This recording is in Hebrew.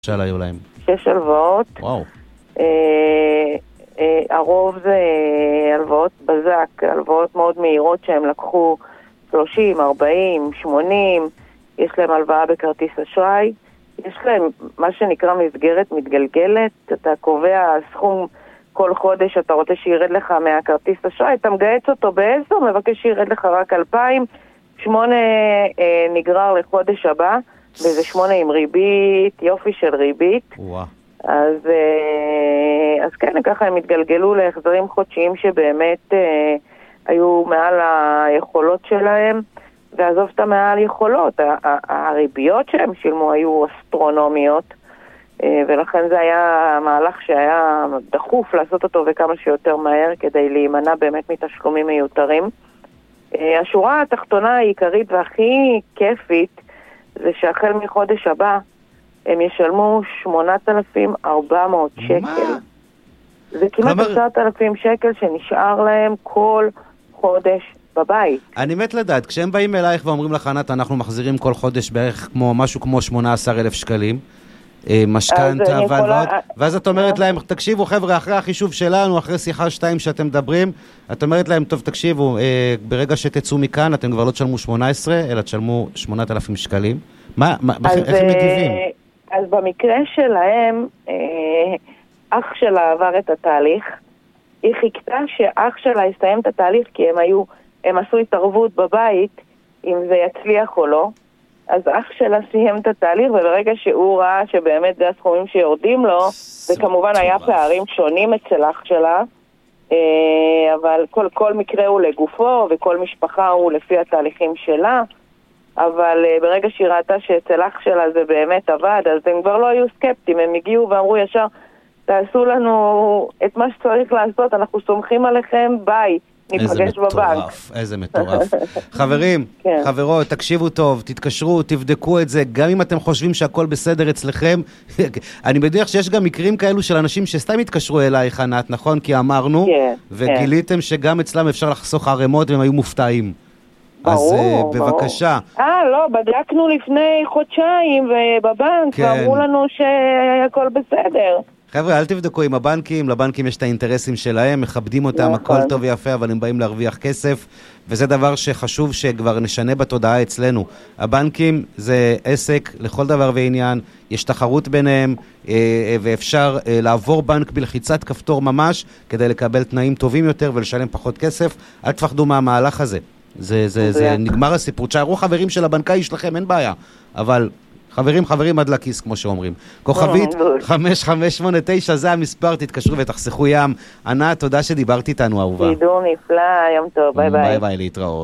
שאלה היו להם? 6 הלוואות. וואו. הרוב זה הלוואות בזק, הלוואות מאוד מהירות שהם לקחו 30, 40, 80, יש להם הלוואה בכרטיס אשראי, יש להם מה שנקרא מסגרת מתגלגלת, אתה קובע סכום כל חודש, אתה רוצה שירד לך מהכרטיס אשראי, אתה מגייס אותו ב10, מבקש שירד לך רק 2,000, 8 נגרר לחודש הבא, וזה 8 עם ריבית, יופי של ריבית. וואו. אז כן, ככה הם התגלגלו להחזרים חודשיים שבאמת היו מעל היכולות שלהם, ועזוב את מעל יכולות, הריביות שהם שילמו היו אסטרונומיות, ולכן זה היה מהלך שהיה דחוף לעשות אותו וכמה שיותר מהר כדי להימנע באמת מתשלומים מיותרים. השורה התחתונה העיקרית והכי כיפית זה שהחל מחודש הבא הם ישלמו 8,400 שקל. מה? זה כמעט 10,000 שקל שנשאר להם כל חודש בבית. אני מת לדעת, כשהם באים אלייך ואומרים לך, ענת, אנחנו מחזירים כל חודש בערך משהו כמו 18,000 שקלים, משכנתה ועוד, ואז את אומרת להם, תקשיבו חבר'ה, אחרי החישוב שלנו, אחרי שיחה 2 שאתם מדברים, את אומרת להם, טוב תקשיבו, ברגע שתצאו מכאן, אתם כבר לא תשלמו 18, אלא תשלמו 8,000 שקלים. איך הם מגיבים? אז במקרה שלהם, אח שלה עבר את התהליך, היא חיכתה שאח שלה יסיים את התהליך, כי הם עשו התערבות בבית, אם זה יצליח או לא, אז אח שלה סיים את התהליך, וברגע שהוא ראה שבאמת זה הסכומים שיורדים לו, וכמובן היה פערים שונים אצל אח שלה, אבל כל מקרה הוא לגופו, וכל משפחה הוא לפי התהליכים שלה, אבל ברגע שהיא ראתה שאצל אח שלה זה באמת עבד, אז הם כבר לא היו סקפטיים, הם הגיעו ואמרו ישר, תעשו לנו את מה שצריך לעשות, אנחנו סומכים עליכם, ביי, ניפגש בבנק. איזה מטורף. חברים, חברות, תקשיבו טוב, תתקשרו, תבדקו את זה, גם אם אתם חושבים שהכל בסדר אצלכם, אני בדרך שיש גם מקרים כאלו של אנשים שסתם התקשרו אלייך, ענת, נכון? כי אמרנו, וגיליתם שגם אצלם אפשר לחסוך ערימות והם היו מופתעים. אז בבקשה. לא, בדקנו לפני חודשיים בבנק, ואמרו לנו שהכל בסדר. חבר'ה, אל תבדקו עם הבנקים, לבנקים יש את האינטרסים שלהם, מכבדים אותם, הכל טוב ויפה, אבל הם באים להרוויח כסף, וזה דבר שחשוב שכבר נשנה בתודעה אצלנו. הבנקים זה עסק לכל דבר ועניין, יש תחרות ביניהם, ואפשר לעבור בנק בלחיצת כפתור ממש, כדי לקבל תנאים טובים יותר ולשלם פחות כסף. אל תפחדו מהמהלך הזה. זה נגמר הסיפור. תשארו חברים של הבנקאי שלכם, אין בעיה. אבל חברים עד לכיס, כמו שאומרים. כוכבית 5589, זה המספר, תתקשרו ותחסכו ים. ענת, תודה שדיברת איתנו, אהובה. שידור נפלא, יום טוב, ביי ביי. ביי ביי, להתראות.